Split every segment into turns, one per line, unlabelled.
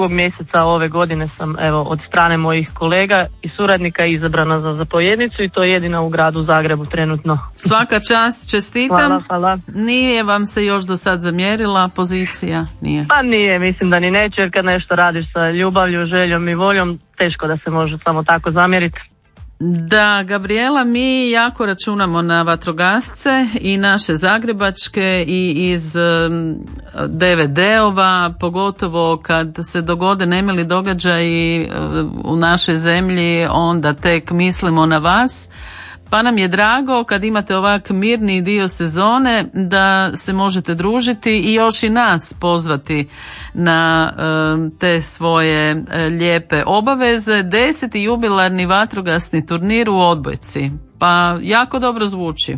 mjeseca ove godine sam od strane mojih kolega i suradnika izabrana za zapovjednicu i to je jedina u gradu Zagrebu trenutno.
Svaka čast, čestitam.
Hvala.
Nije vam se još do sad zamjerila pozicija? Nije.
Pa nije, mislim da ni neće, jer kad nešto radiš sa ljubavlju, željom i voljom, teško da se može samo tako zamjeriti.
Da, Gabriela, mi jako računamo na vatrogasce i naše zagrebačke i iz DVD-ova, pogotovo kad se dogode nemili događaji u našoj zemlji, onda tek mislimo na vas. Pa nam je drago kad imate ovak mirni dio sezone da se možete družiti i još i nas pozvati na te svoje lijepe obaveze. 10. jubilarni vatrogasni turnir u Odbojci. Pa jako dobro zvuči.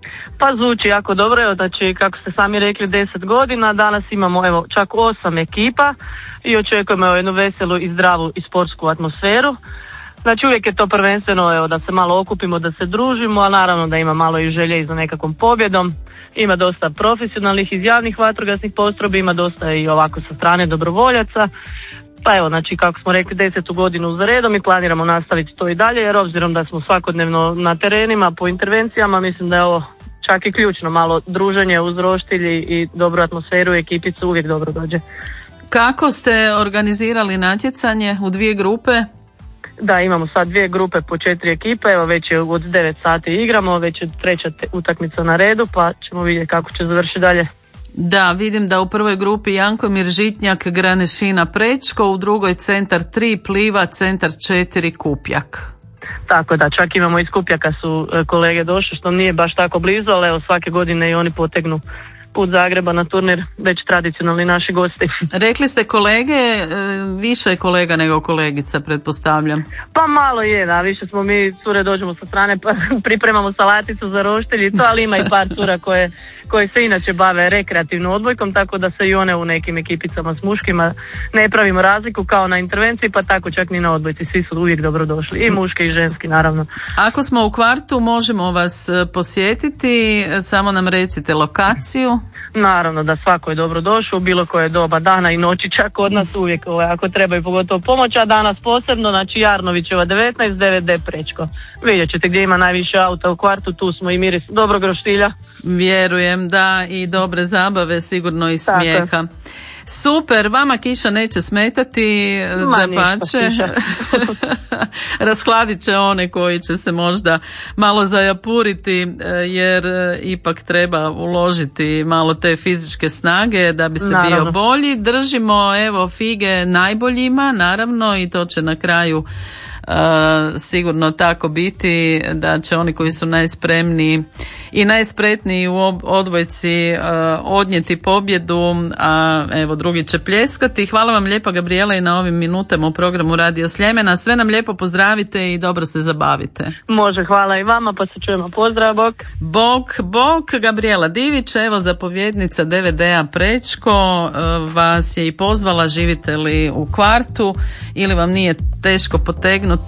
Pa zvuči jako dobro, znači kako ste sami rekli 10 godina, danas imamo čak 8 ekipa i očekujemo jednu veselu i zdravu i sportsku atmosferu. Znači uvijek je to prvenstveno da se malo okupimo, da se družimo, a naravno da ima malo i želje i za nekakvom pobjedom. Ima dosta profesionalnih iz javnih vatrogasnih postrojbi, ima dosta i ovako sa strane dobrovoljaca. Pa znači kako smo rekli 10. godinu za redom i planiramo nastaviti to i dalje, jer obzirom da smo svakodnevno na terenima po intervencijama, mislim da je ovo čak i ključno, malo druženje uz roštilji i dobru atmosferu i ekipicu uvijek dobro dođe.
Kako ste organizirali natjecanje u 2 grupe?
Da, imamo sad 2 grupe po 4 ekipe, već je od 9 sati igramo, već je 3. utakmica na redu, pa ćemo vidjeti kako će završiti dalje.
Da, vidim da u prvoj grupi Jankomir Žitnjak, Granešina Prečko, u drugoj Centar 3 Pliva, Centar 4 Kupjak.
Tako da, čak imamo iz Kupjaka su kolege došli, što nije baš tako blizu, ali svake godine i oni potegnu put Zagreba na turnir, već tradicionalni naši gosti. Rekli ste kolege, više je kolega nego kolegica, pretpostavljam. Pa malo je, da, više smo mi cure dođemo sa strane pa pripremamo salaticu za roštilj i to, ali ima i par cura koje se inače bave rekreativnom odbojkom, tako da se i one u nekim ekipicama s muškima ne pravimo razliku kao na intervenciji, pa tako čak ni na odbojci, svi su uvijek dobro došli, i muški i ženski naravno. Ako smo u kvartu, možemo vas posjetiti, samo nam recite lokaciju. Naravno da svako je dobro došao u bilo koje doba dana i noći, čak kod nas uvijek ako treba i pogotovo pomoć, a danas posebno, znači Jarnovićeva 19, 9D Prečko. Vidjet ćete gdje ima najviše auta u kvartu, tu smo i miris dobrog roštilja. Vjerujem, da, i dobre zabave, sigurno i smijeha. Tako. Super, vama kiša neće smetati, dapače. Rashladit će one koji će se možda malo zajapuriti, jer ipak treba uložiti malo te fizičke snage da bi se bio bolji. Držimo fige najboljima, naravno, i to će na kraju sigurno tako biti, da će oni koji su najspremniji i najspretniji u odbojci odnijeti pobjedu, a drugi će pljeskati. Hvala vam lijepa, Gabriela, i na ovim minutama u programu Radio Sljemena. Sve nam lijepo pozdravite i dobro se zabavite. Može, hvala i vama, pa se čujemo. Pozdrav, bok. Gabriela Divić, zapovjednica DVD-a Prečko, vas je i pozvala. Živite li u kvartu ili vam nije teško potegnuti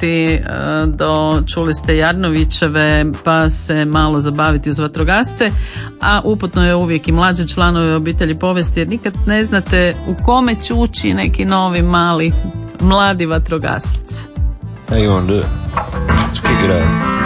čuli ste Jarnovićeve, pa se malo zabaviti uz vatrogasce, a uputno je uvijek i mlađe članove obitelji povesti, jer nikad ne znate u kome će ući neki novi mali mladi vatrogasac.
How you gonna do it? Just kick it out.